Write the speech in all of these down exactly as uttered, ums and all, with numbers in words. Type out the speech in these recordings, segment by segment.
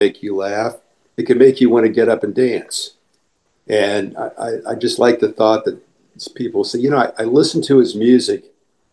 make you laugh. It can make you want to get up and dance. And I, I, I just like the thought that people say, you know, I, I listened to his music.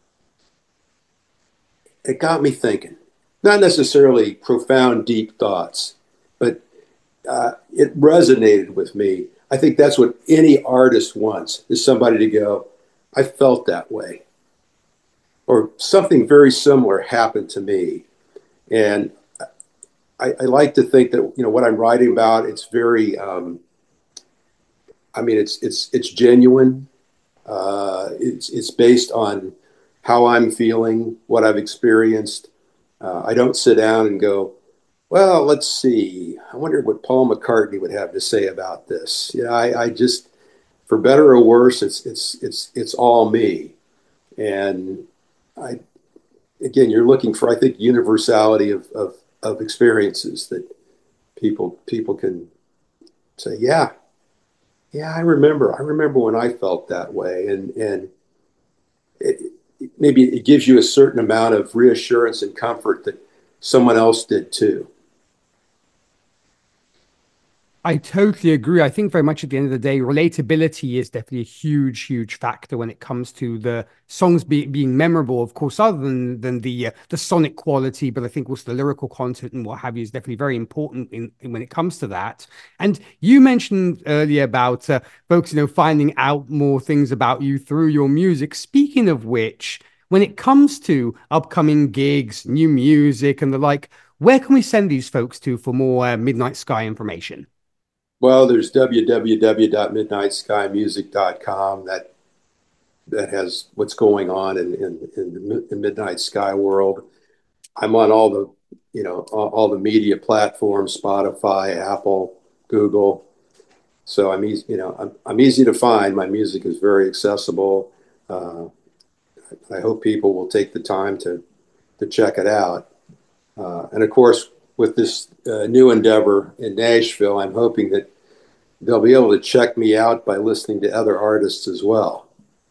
It got me thinking. Not necessarily profound, deep thoughts, but uh, it resonated with me. I think that's what any artist wants is somebody to go, I felt that way. Or something very similar happened to me. And I, I like to think that, you know, what I'm writing about, it's very, um, I mean, it's, it's, it's genuine. Uh, it's, it's based on how I'm feeling, what I've experienced. Uh, I don't sit down and go, well, let's see. I wonder what Paul McCartney would have to say about this. You know, I, I just, for better or worse, it's it's it's it's all me. And I, again, you're looking for, I think, universality of of, of experiences that people people can say, yeah, yeah, I remember. I remember when I felt that way, and and it, maybe it gives you a certain amount of reassurance and comfort that someone else did too. I totally agree. I think very much at the end of the day, relatability is definitely a huge, huge factor when it comes to the songs be, being memorable. Of course, other than than the uh, the sonic quality, but I think also the lyrical content and what have you is definitely very important in, in when it comes to that. And you mentioned earlier about uh, folks, you know, finding out more things about you through your music. Speaking of which, when it comes to upcoming gigs, new music, and the like, where can we send these folks to for more uh, Midnight Sky information? Well, there's w w w dot midnight sky music dot com that that has what's going on in in, in the in Midnight Sky world. I'm on all the you know all, all the media platforms, Spotify, Apple, Google. So I'm easy, you know, I'm, I'm easy to find. My music is very accessible. Uh, I hope people will take the time to to check it out. Uh, and of course, with this uh, new endeavor in Nashville, I'm hoping that they'll be able to check me out by listening to other artists as well,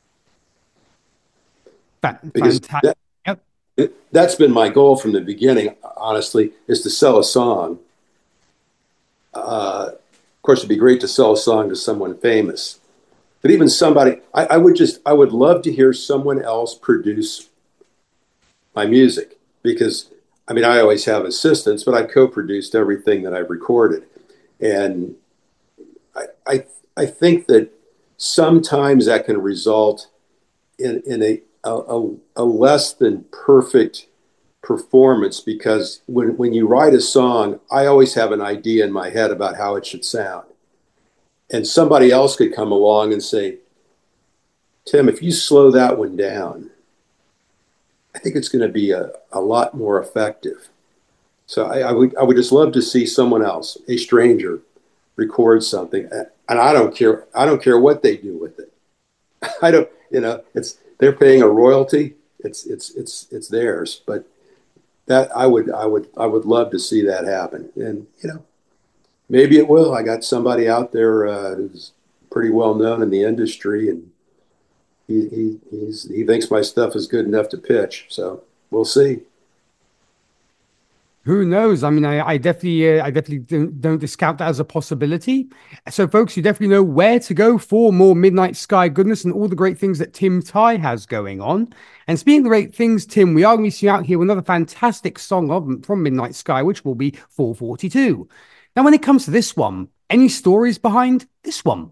because Fantastic. that, that's been my goal from the beginning. Honestly, is to sell a song. Uh, of course, it'd be great to sell a song to someone famous, but even somebody, I, I would just, I would love to hear someone else produce my music because, I mean, I always have assistants, but I co-produced everything that I've recorded, and I, I, I think that sometimes that can result in, in a, a, a less than perfect performance because when, when you write a song, I always have an idea in my head about how it should sound. And somebody else could come along and say, Tim, if you slow that one down, I think it's going to be a, a lot more effective. So I, I would I would just love to see someone else, a stranger, record something, and I don't care I don't care what they do with it. I don't you know it's they're paying a royalty. It's it's it's it's theirs, but that I would I would I would love to see that happen. And you know maybe it will. I got somebody out there uh, who's pretty well known in the industry, and he he he's, he thinks my stuff is good enough to pitch. So we'll see. Who knows? I mean, I, I definitely, uh, I definitely don't, don't discount that as a possibility. So, folks, you definitely know where to go for more Midnight Sky goodness and all the great things that Tim Ty has going on. And speaking of great things, Tim, we are missing out here with another fantastic song of, from Midnight Sky, which will be four forty-two. Now, when it comes to this one, any stories behind this one?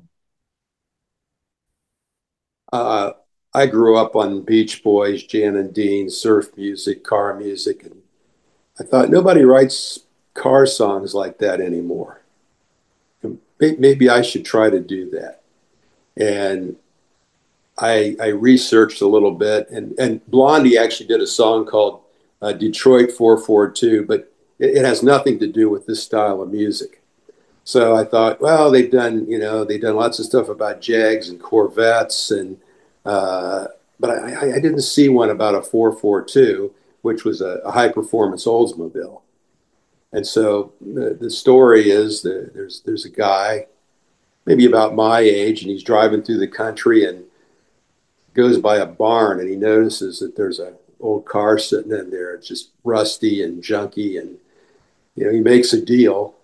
Uh, I grew up on Beach Boys, Jan and Dean, surf music, car music, and I thought nobody writes car songs like that anymore. Maybe I should try to do that. And I, I researched a little bit, and, and Blondie actually did a song called uh, Detroit four forty-two, but it, it has nothing to do with this style of music. So I thought, well, they've done, you know, they've done lots of stuff about Jags and Corvettes, and uh, but I, I didn't see one about a four forty-two, which was a, a high performance Oldsmobile. And so the, the story is that there's there's a guy, maybe about my age, and he's driving through the country and goes by a barn, and he notices that there's a old car sitting in there. It's just rusty and junky, and You know, he makes a deal